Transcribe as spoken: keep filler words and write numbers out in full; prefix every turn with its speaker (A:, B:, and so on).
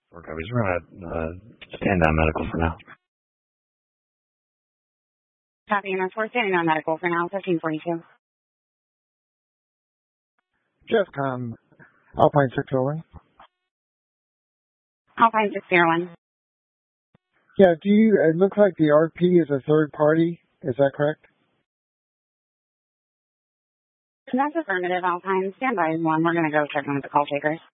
A: Four copies. We're going to uh, stand on medical for now.
B: Copy, and we're standing on medical for now, fifteen forty-two.
C: Jeffcom, Alpine six oh one.
B: Alpine six oh one.
C: Yeah, do you, it looks like the R P is a third party. Is that correct?
B: That's affirmative, Alpine. Stand by one. We're going to go check in with the call takers.